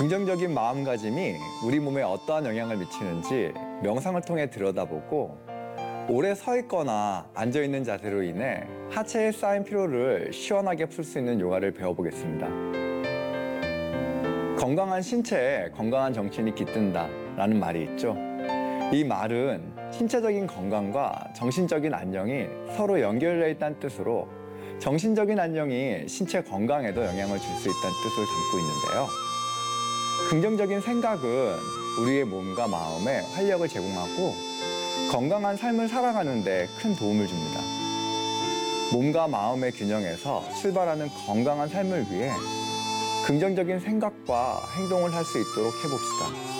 긍정적인 마음가짐이 우리 몸에 어떠한 영향을 미치는지 명상을 통해 들여다보고 오래 서 있거나 앉아 있는 자세로 인해 하체에 쌓인 피로를 시원하게 풀 수 있는 요가를 배워보겠습니다. 건강한 신체에 건강한 정신이 깃든다 라는 말이 있죠. 이 말은 신체적인 건강과 정신적인 안녕이 서로 연결되어 있다는 뜻으로 정신적인 안녕이 신체 건강에도 영향을 줄 수 있다는 뜻을 담고 있는데요. 긍정적인 생각은 우리의 몸과 마음에 활력을 제공하고 건강한 삶을 살아가는 데 큰 도움을 줍니다. 몸과 마음의 균형에서 출발하는 건강한 삶을 위해 긍정적인 생각과 행동을 할 수 있도록 해봅시다.